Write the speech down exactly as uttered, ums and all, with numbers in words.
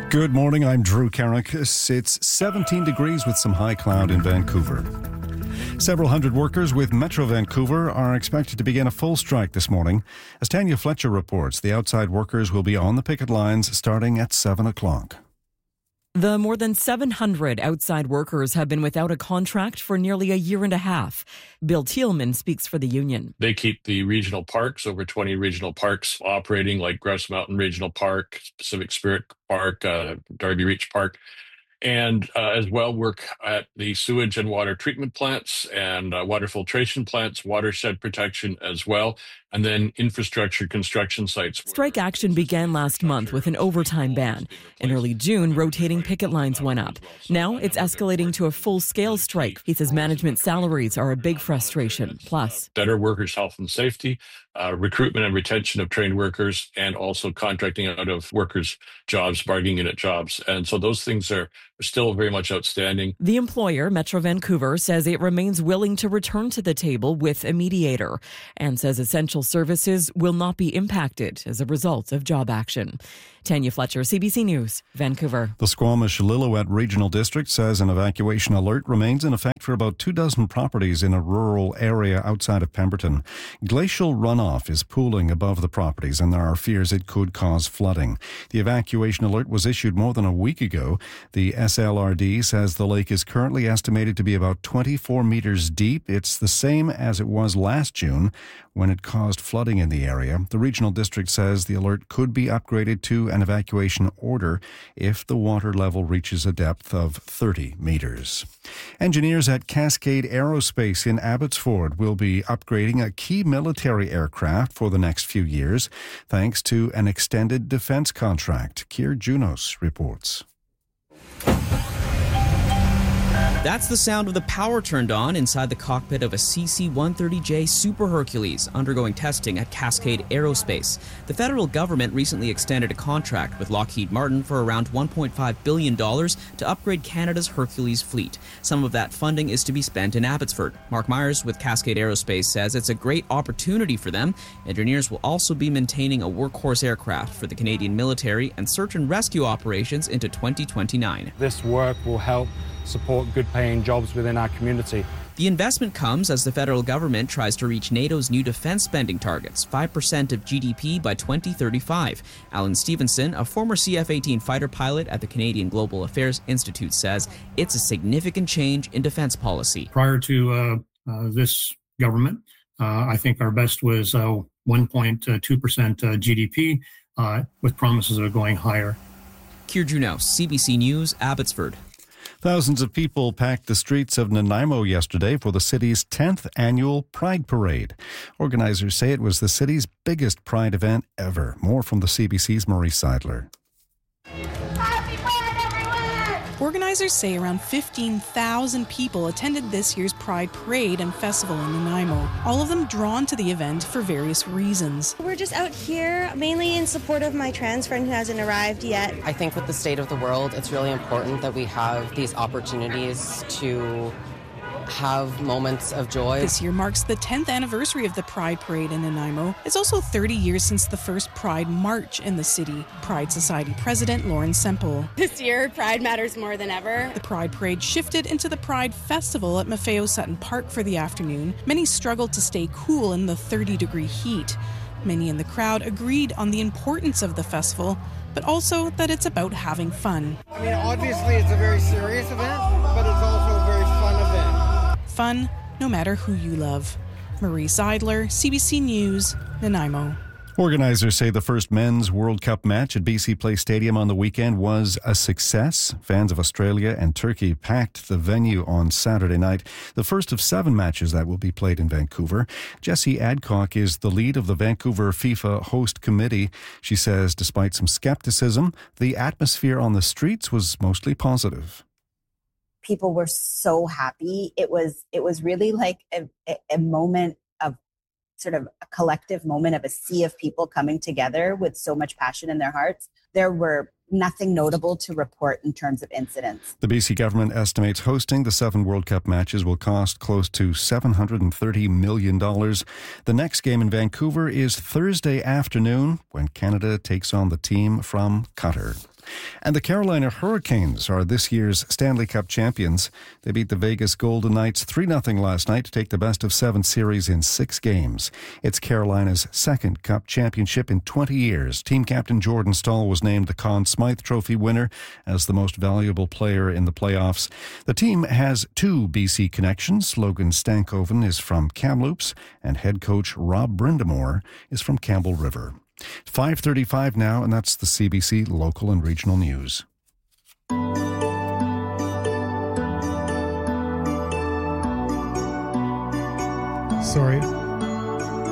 Good morning, I'm Drew Carrick. It's seventeen degrees with some high cloud in Vancouver. Several hundred workers with Metro Vancouver are expected to begin a full strike this morning. As Tanya Fletcher reports, the outside workers will be on the picket lines starting at seven o'clock. The more than seven hundred outside workers have been without a contract for nearly a year and a half. Bill Thielman speaks for the union. They keep the regional parks, over twenty regional parks operating, like Grouse Mountain Regional Park, Pacific Spirit Park, uh, Darby Reach Park, and uh, as well work at the sewage and water treatment plants and uh, water filtration plants, watershed protection as well, and then infrastructure construction sites. Strike action began last month with an overtime ban. In early June, rotating picket lines went up. Now it's escalating to a full-scale strike. He says management salaries are a big frustration. Plus, better workers' health and safety, uh, recruitment and retention of trained workers, and also contracting out of workers' jobs, bargaining unit jobs. And so those things are still very much outstanding. The employer, Metro Vancouver, says it remains willing to return to the table with a mediator and says essential services will not be impacted as a result of job action. Tanya Fletcher, C B C News, Vancouver. The Squamish-Lillooet Regional District says an evacuation alert remains in effect for about two dozen properties in a rural area outside of Pemberton. Glacial runoff is pooling above the properties and there are fears it could cause flooding. The evacuation alert was issued more than a week ago. The S L R D says the lake is currently estimated to be about twenty-four meters deep. It's the same as it was last June when it caused flooding in the area. The regional district says the alert could be upgraded to an evacuation order if the water level reaches a depth of thirty meters. Engineers at Cascade Aerospace in Abbotsford will be upgrading a key military aircraft for the next few years thanks to an extended defense contract. Keir Junos reports. That's the sound of the power turned on inside the cockpit of a C C one thirty J Super Hercules undergoing testing at Cascade Aerospace. The federal government recently extended a contract with Lockheed Martin for around one point five billion dollars to upgrade Canada's Hercules fleet. Some of that funding is to be spent in Abbotsford. Mark Myers with Cascade Aerospace says it's a great opportunity for them. Engineers will also be maintaining a workhorse aircraft for the Canadian military and search and rescue operations into twenty twenty-nine. This work will help support good-paying jobs within our community. The investment comes as the federal government tries to reach NATO's new defense spending targets, five percent of G D P by twenty thirty-five. Alan Stevenson, a former C F eighteen fighter pilot at the Canadian Global Affairs Institute, says it's a significant change in defense policy. Prior to uh, uh, this government, uh, I think our best was uh, one point two percent uh, G D P, uh, with promises of going higher. Keir Junos, C B C News, Abbotsford. Thousands of people packed the streets of Nanaimo yesterday for the city's tenth annual Pride Parade. Organizers say it was the city's biggest Pride event ever. More from the C B C's Maurice Seidler. Organizers say around fifteen thousand people attended this year's Pride Parade and Festival in Nanaimo, all of them drawn to the event for various reasons. We're just out here mainly in support of my trans friend who hasn't arrived yet. I think with the state of the world, it's really important that we have these opportunities to have moments of joy. This year marks the tenth anniversary of the Pride Parade in Nanaimo. It's also thirty years since the first Pride March in the city. Pride Society President Lauren Semple. This year, Pride matters more than ever. The Pride Parade shifted into the Pride Festival at Maffeo Sutton Park for the afternoon. Many struggled to stay cool in the thirty degree heat. Many in the crowd agreed on the importance of the festival, but also that it's about having fun. I mean, obviously it's a very serious event, but it's also a very fun event. Fun, no matter who you love. Maurice Seidler, C B C News, Nanaimo. Organizers say the first men's World Cup match at B C Place Stadium on the weekend was a success. Fans of Australia and Turkey packed the venue on Saturday night, the first of seven matches that will be played in Vancouver. Jessie Adcock is the lead of the Vancouver FIFA host committee. She says despite some skepticism, the atmosphere on the streets was mostly positive. People were so happy. It was it was really like a, a moment of sort of a collective moment of a sea of people coming together with so much passion in their hearts. There were nothing notable to report in terms of incidents. The B C government estimates hosting the seven World Cup matches will cost close to seven hundred thirty million dollars. The next game in Vancouver is Thursday afternoon when Canada takes on the team from Qatar. And the Carolina Hurricanes are this year's Stanley Cup champions. They beat the Vegas Golden Knights three nothing last night to take the best of seven series in six games. It's Carolina's second Cup championship in twenty years. Team captain Jordan Staal was named the Conn Smythe Trophy winner as the most valuable player in the playoffs. The team has two B C connections. Logan Stankoven is from Kamloops, and head coach Rob Brindamore is from Campbell River. five thirty-five now, and that's the C B C local and regional news. Sorry.